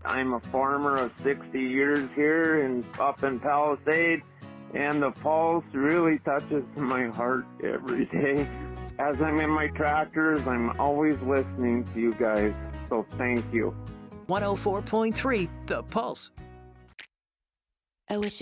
I'm a farmer of 60 years here up in Palisade, and the Pulse really touches my heart every day. As I'm in my tractors, I'm always listening to you guys, so thank you. 104.3 The Pulse.